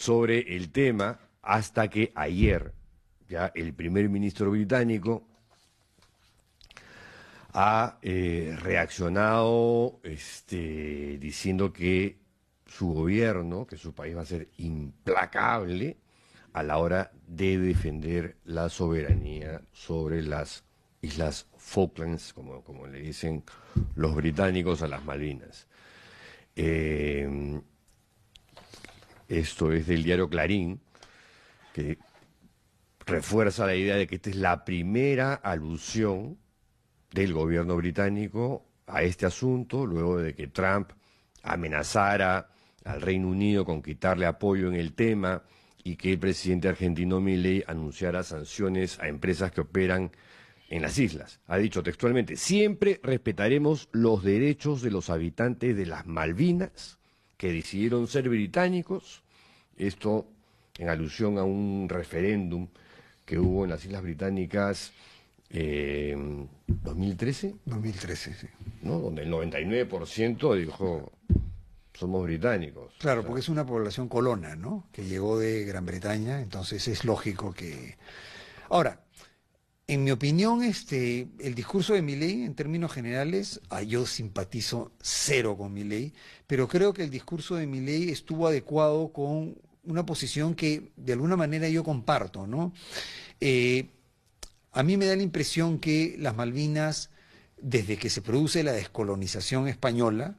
sobre el tema hasta que ayer ya el primer ministro británico ha reaccionado diciendo que su gobierno, que su país va a ser implacable a la hora de defender la soberanía sobre las Islas Falklands, como le dicen los británicos a las Malvinas. Esto es del diario Clarín, que refuerza la idea de que esta es la primera alusión del gobierno británico a este asunto, luego de que Trump amenazara al Reino Unido con quitarle apoyo en el tema y que el presidente argentino Milei anunciara sanciones a empresas que operan en las islas. Ha dicho textualmente: siempre respetaremos los derechos de los habitantes de las Malvinas que decidieron ser británicos. Esto en alusión a un referéndum que hubo en las Islas Británicas 2013. 2013, sí. ¿No? Donde el 99% dijo: somos británicos. Claro, porque es una población colona, ¿no? Que llegó de Gran Bretaña, entonces es lógico que... Ahora, en mi opinión, el discurso de Milei, en términos generales, yo simpatizo cero con Milei, pero creo que el discurso de Milei estuvo adecuado con una posición que de alguna manera yo comparto, ¿no? A mí me da la impresión que las Malvinas, desde que se produce la descolonización española,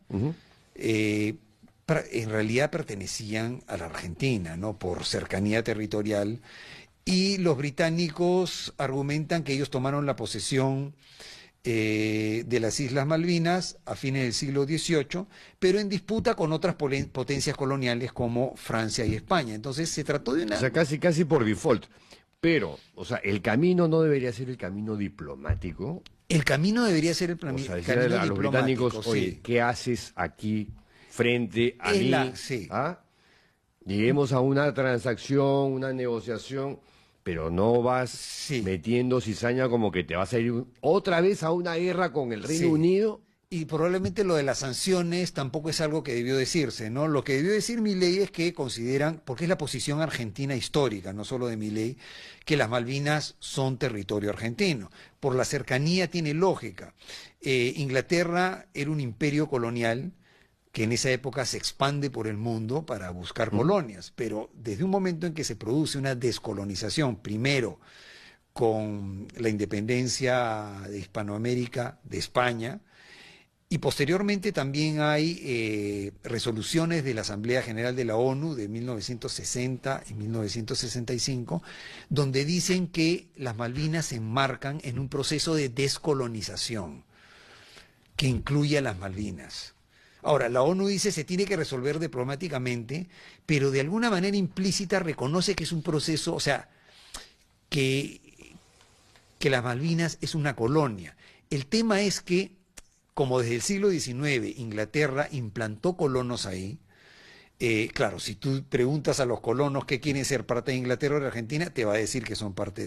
en realidad pertenecían a la Argentina, ¿no? Por cercanía territorial. Y los británicos argumentan que ellos tomaron la posesión de las Islas Malvinas a fines del siglo XVIII, pero en disputa con otras potencias coloniales como Francia y España. Entonces se trató de una... O sea, casi por default. Pero, o sea, el camino no debería ser el camino diplomático. El camino debería ser el camino diplomático. O sea, a los británicos, sí. oye, ¿qué haces aquí frente a mí? Sí. ¿Ah? Lleguemos a una transacción, una negociación, pero no vas metiendo cizaña como que te vas a ir otra vez a una guerra con el Reino Unido. Y probablemente lo de las sanciones tampoco es algo que debió decirse, ¿no? Lo que debió decir Milei es que consideran, porque es la posición argentina histórica, no solo de Milei, que las Malvinas son territorio argentino. Por la cercanía tiene lógica. Inglaterra era un imperio colonial que en esa época se expande por el mundo para buscar colonias, pero desde un momento en que se produce una descolonización, primero con la independencia de Hispanoamérica, de España, y posteriormente también hay resoluciones de la Asamblea General de la ONU de 1960 y 1965, donde dicen que las Malvinas se enmarcan en un proceso de descolonización que incluye a las Malvinas. Ahora, la ONU dice se tiene que resolver diplomáticamente, pero de alguna manera implícita reconoce que es un proceso, o sea, que las Malvinas es una colonia. El tema es que, como desde el siglo XIX Inglaterra implantó colonos ahí, claro, si tú preguntas a los colonos qué quieren ser parte de Inglaterra o de Argentina, te va a decir que son parte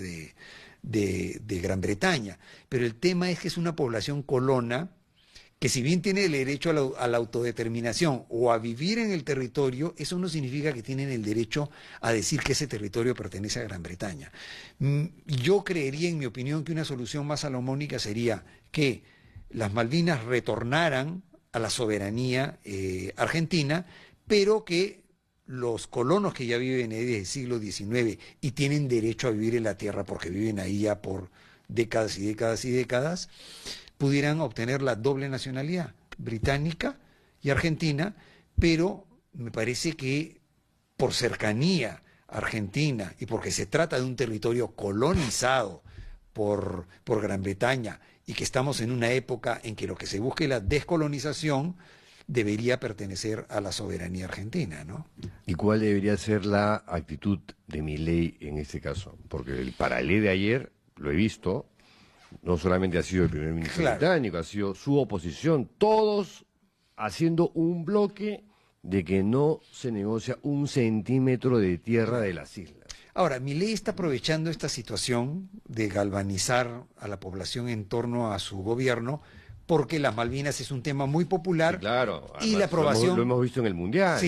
de Gran Bretaña. Pero el tema es que es una población colona que, si bien tiene el derecho a la autodeterminación o a vivir en el territorio, eso no significa que tienen el derecho a decir que ese territorio pertenece a Gran Bretaña. Yo creería, en mi opinión, que una solución más salomónica sería que las Malvinas retornaran a la soberanía argentina, pero que los colonos que ya viven ahí desde el siglo XIX y tienen derecho a vivir en la tierra porque viven ahí ya por décadas y décadas y décadas, pudieran obtener la doble nacionalidad, británica y argentina, pero me parece que por cercanía argentina y porque se trata de un territorio colonizado por Gran Bretaña y que estamos en una época en que lo que se busca es la descolonización, debería pertenecer a la soberanía argentina, ¿no? ¿Y cuál debería ser la actitud de Milei en este caso? Porque el paralelo de ayer, lo he visto, no solamente ha sido el primer ministro británico, ha sido su oposición, todos haciendo un bloque de que no se negocia un centímetro de tierra de las islas. Ahora, Milei está aprovechando esta situación de galvanizar a la población en torno a su gobierno, porque las Malvinas es un tema muy popular. Sí, claro, y la aprobación lo hemos visto en el Mundial, sí, ¿no?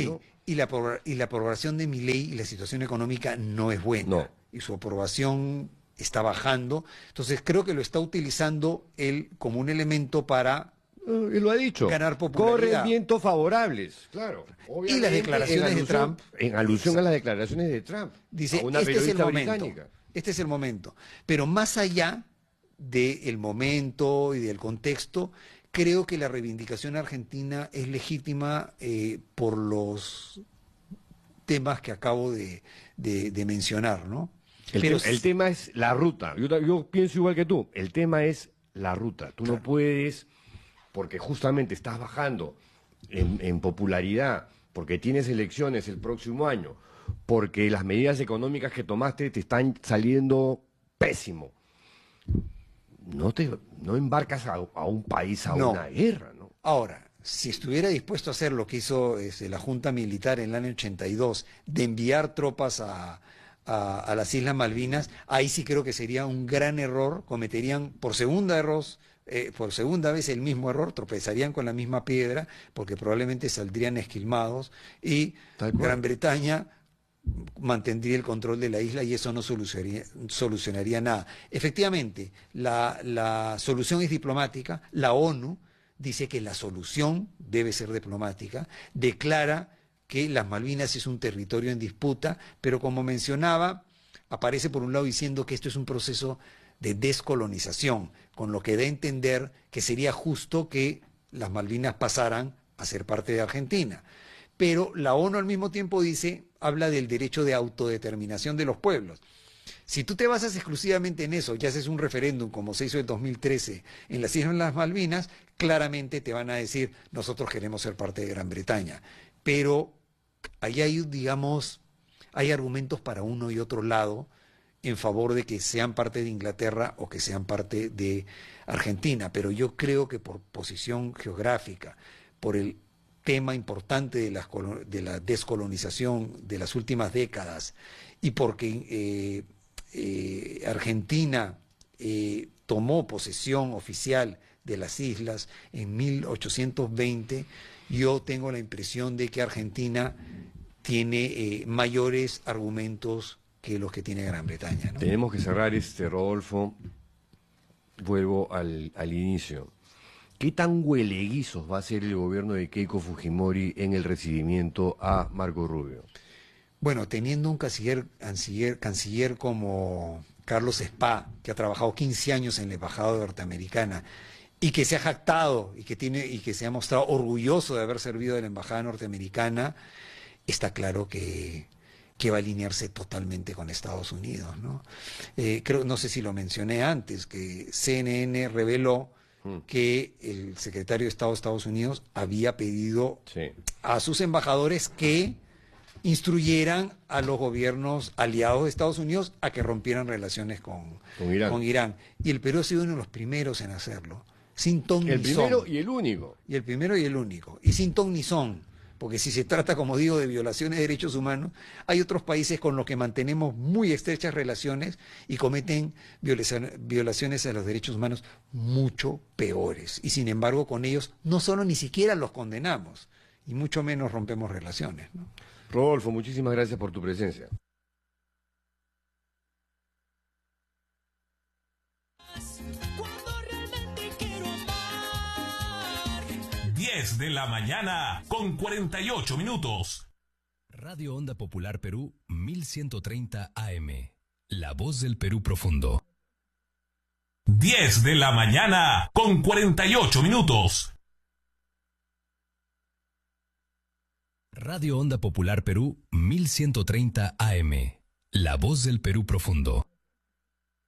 Y la aprobación de Milei y la situación económica no es buena. No. Y su aprobación está bajando. Entonces creo que lo está utilizando él como un elemento para Y lo ha dicho. ganar popularidad. Corren vientos favorables, claro. Y las declaraciones de Trump. En alusión a las declaraciones de Trump. Dice, a una este es el periodista momento. británica. Este es el momento. Pero más allá del momento y del contexto, creo que la reivindicación argentina es legítima por los temas que acabo de mencionar, ¿no? El tema es la ruta. Yo pienso igual que tú. El tema es la ruta. Tú no puedes, porque justamente estás bajando en popularidad, porque tienes elecciones el próximo año, porque las medidas económicas que tomaste te están saliendo pésimo. No embarcas a un país a una guerra, ¿no? Ahora, si estuviera dispuesto a hacer lo que hizo la Junta Militar en el año 82, de enviar tropas a las Islas Malvinas, ahí sí creo que sería un gran error, cometerían por segunda vez el mismo error, tropezarían con la misma piedra, porque probablemente saldrían esquilmados y Gran Bretaña mantendría el control de la isla y eso no solucionaría nada. Efectivamente, la solución es diplomática, la ONU dice que la solución debe ser diplomática, declara que las Malvinas es un territorio en disputa, pero como mencionaba, aparece por un lado diciendo que esto es un proceso de descolonización, con lo que da a entender que sería justo que las Malvinas pasaran a ser parte de Argentina. Pero la ONU al mismo tiempo habla del derecho de autodeterminación de los pueblos. Si tú te basas exclusivamente en eso y haces un referéndum como se hizo en 2013 en las Islas Malvinas, claramente te van a decir, nosotros queremos ser parte de Gran Bretaña. Pero ahí hay argumentos para uno y otro lado en favor de que sean parte de Inglaterra o que sean parte de Argentina. Pero yo creo que por posición geográfica, por el tema importante de la descolonización de las últimas décadas y porque Argentina tomó posesión oficial de las islas en 1820, yo tengo la impresión de que Argentina tiene mayores argumentos que los que tiene Gran Bretaña, ¿no? Tenemos que cerrar Rodolfo. Vuelvo al inicio. ¿Qué tan hueleguizos va a ser el gobierno de Keiko Fujimori en el recibimiento a Marco Rubio? Bueno, teniendo un canciller como Carlos Spa, que ha trabajado 15 años en la embajada norteamericana y que se ha jactado y que se ha mostrado orgulloso de haber servido de la embajada norteamericana, está claro que va a alinearse totalmente con Estados Unidos, ¿no? No sé si lo mencioné antes, que CNN reveló que el secretario de Estado de Estados Unidos había pedido a sus embajadores que instruyeran a los gobiernos aliados de Estados Unidos a que rompieran relaciones con Irán. Y el Perú ha sido uno de los primeros en hacerlo, sin ton ni son. El primero y el único. Y el primero y el único, y sin ton ni son. Porque si se trata, como digo, de violaciones de derechos humanos, hay otros países con los que mantenemos muy estrechas relaciones y cometen violaciones a los derechos humanos mucho peores. Y sin embargo, con ellos no solo ni siquiera los condenamos, y mucho menos rompemos relaciones, ¿no? Rodolfo, muchísimas gracias por tu presencia. 10 de la mañana con 48 minutos. Radio Onda Popular Perú 1130 AM. La voz del Perú profundo. 10 de la mañana con 48 minutos. Radio Onda Popular Perú 1130 AM. La voz del Perú profundo.